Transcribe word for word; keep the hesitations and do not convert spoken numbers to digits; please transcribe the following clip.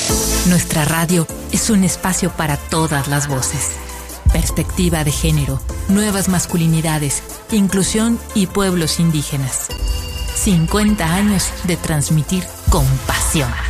Nuestra radio es un espacio para todas las voces. Perspectiva de género, nuevas masculinidades, inclusión y pueblos indígenas. cincuenta años de transmitir con pasión.